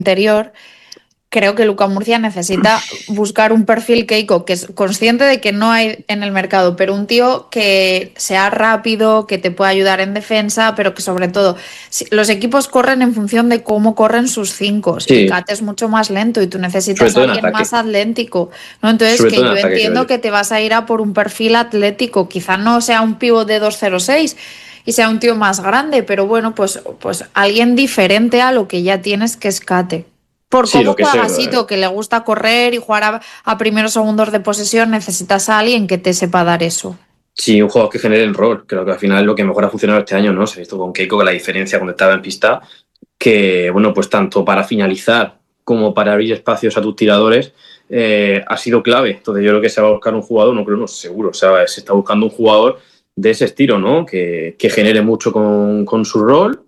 interior. Creo que Luka Murcia necesita buscar un perfil Keiko, que es consciente de que no hay en el mercado, pero un tío que sea rápido, que te pueda ayudar en defensa, pero que sobre todo los equipos corren en función de cómo corren sus cinco, y Sí, Kate es mucho más lento y tú sobre necesitas a todo en alguien más ataque. atlético, ¿no? Entonces, Sobre que todo en yo ataque, creo entiendo yo. que te vas a ir a por un perfil atlético, quizá no sea un pívot de 2,06 y sea un tío más grande, pero bueno, pues alguien diferente a lo que ya tienes, que es Kate. Por Sí, cómo lo que sé. juega Sito, que le gusta correr y jugar a primeros segundos de posesión, necesitas a alguien que te sepa dar eso. Sí, un jugador que genere el rol. Creo que al final es lo que mejor ha funcionado este año, ¿no? Se ha visto con Keiko que la diferencia cuando estaba en pista, que, bueno, pues tanto para finalizar como para abrir espacios a tus tiradores, ha sido clave. Entonces yo creo que se va a buscar un jugador, no creo, no, seguro, o sea, se está buscando un jugador de ese estilo, ¿no? Que genere mucho con su rol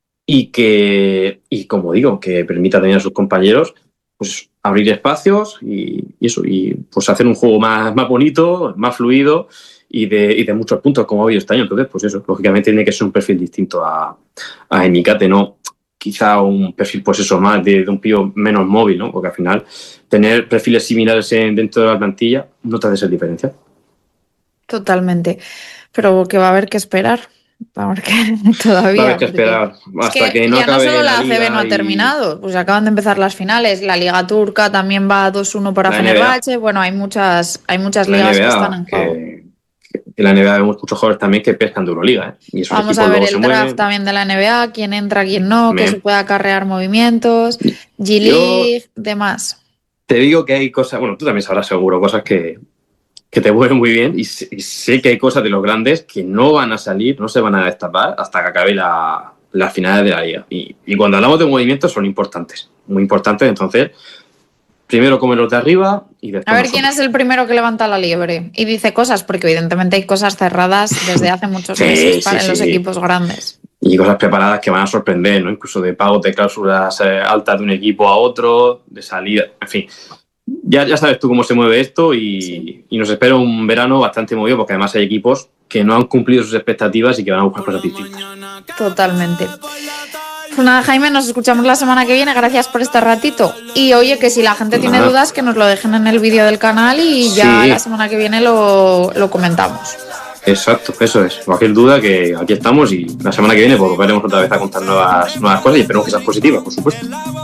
y como digo, que permita también a sus compañeros pues abrir espacios y eso, y pues hacer un juego más bonito, más fluido y de muchos puntos como ha habido este año. Entonces, pues eso, lógicamente tiene que ser un perfil distinto a Emicate, ¿no? Quizá un perfil, pues eso, más de un pío menos móvil, ¿no? Porque al final tener perfiles similares dentro de la plantilla no te hace esa diferencia. Totalmente. Pero que va a haber que esperar. Va a haber que Va a haber todavía, que porque esperar es hasta que que no ya no solo acabe la la ACB no liga ha y terminado, pues acaban de empezar las finales. La Liga Turca también va 2-1 para la NBA. Fenerbahce. Bueno, hay muchas La ligas que están NBA, en juego. que en la NBA vemos muchos jugadores también que pescan de Euroliga, ¿eh? Y esos Vamos equipos a ver luego se el draft mueven. también de la NBA, quién entra, quién no, que se También. pueda acarrear movimientos, Yo G-League, demás. te digo que hay cosas, bueno, tú también sabrás seguro, cosas que te mueven muy bien y sé que hay cosas de los grandes que no van a salir, no se van a destapar hasta que acabe las finales de la liga. Y cuando hablamos de movimientos son importantes, muy importantes, entonces primero comen los de arriba y A después ver quién es nosotros. el primero que levanta la liebre y dice cosas, porque evidentemente hay cosas cerradas desde hace muchos meses Sí, sí, en sí, los sí. equipos grandes. Y cosas preparadas que van a sorprender, ¿no? Incluso de pagos de cláusulas altas de un equipo a otro, de salida, en fin. Ya sabes tú cómo se mueve esto Sí. y nos espera un verano bastante movido porque además hay equipos que no han cumplido sus expectativas y que van a buscar cosas distintas. Totalmente. Pues nada, Jaime, nos escuchamos la semana que viene. Gracias por este ratito. Y oye, que si la gente tiene Nada. dudas, que nos lo dejen en el vídeo del canal y ya la Sí, semana que viene lo comentamos. exacto, eso es. Cualquier duda que aquí estamos y la semana que viene pues volveremos otra vez a contar nuevas cosas y esperemos que sean positivas, por supuesto.